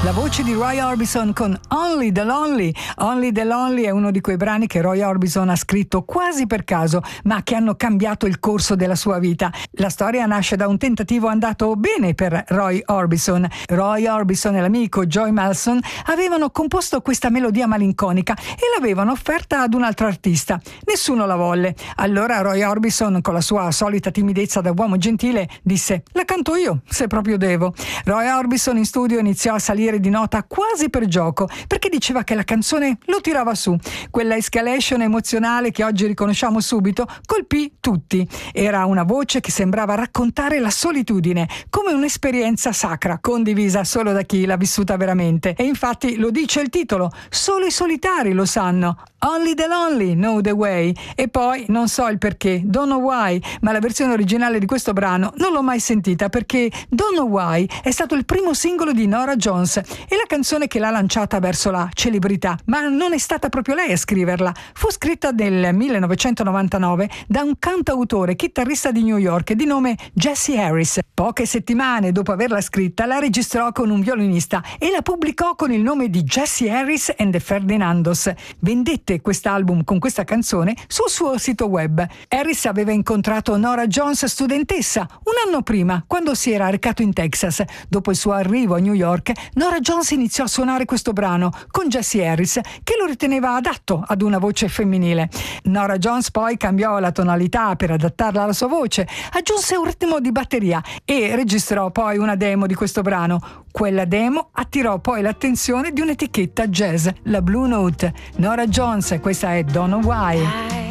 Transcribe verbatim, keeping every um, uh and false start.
La voce di Roy Orbison con Only the Lonely. Only the Lonely è uno di quei brani che Roy Orbison ha scritto quasi per caso, ma che hanno cambiato il corso della sua vita. La storia nasce da un tentativo andato bene per Roy Orbison. Roy Orbison e l'amico Joy Malson avevano composto questa melodia malinconica e l'avevano offerta ad un altro artista. Nessuno la volle. Allora Roy Orbison, con la sua solita timidezza da uomo gentile, disse: la canto io, se proprio devo. Roy Orbison in studio iniziò a salire di nota quasi per gioco, perché diceva che la canzone lo tirava su. Quella escalation emozionale che oggi riconosciamo subito colpì tutti. Era una voce che sembrava raccontare la solitudine come un'esperienza sacra, condivisa solo da chi l'ha vissuta veramente. E infatti lo dice il titolo: solo i solitari lo sanno. Only the lonely know the way. E poi non so il perché, don't know why, ma la versione originale di questo brano non l'ho mai sentita, perché Don't Know Why è stato il primo singolo di Norah Jones e la canzone che l'ha lanciata verso la celebrità. Ma non è stata proprio lei a scriverla. Fu scritta nel millenovecentonovantanove da un cantautore chitarrista di New York di nome Jesse Harris. Poche settimane dopo averla scritta la registrò con un violinista e la pubblicò con il nome di Jesse Harris and the Ferdinandos. Vendette quest'album con questa canzone sul suo sito web. Harris aveva incontrato Norah Jones studentessa un anno prima, quando si era recato in Texas. Dopo il suo arrivo a New York, Norah Jones iniziò a suonare questo brano con Jesse Harris, che lo riteneva adatto ad una voce femminile. Norah Jones poi cambiò la tonalità per adattarla alla sua voce, aggiunse un ritmo di batteria e registrò poi una demo di questo brano. Quella demo attirò poi l'attenzione di un'etichetta jazz, la Blue Note. Norah Jones, questa è Don't Know Why.